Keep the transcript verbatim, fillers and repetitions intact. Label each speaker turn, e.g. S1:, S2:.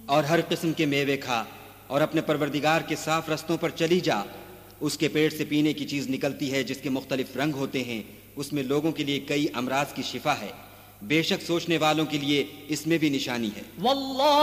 S1: और हर किस्म के मेवे खा और अपने परवरदिगार के साफ रस्तों पर चली जा। उसके पेट से पीने की चीज निकलती है जिसके मुख्तलिफ रंग होते हैं। उसमें लोगों के लिए कई अमराज की शिफा है। बेशक सोचने वालों के लिए इसमें भी निशानी है।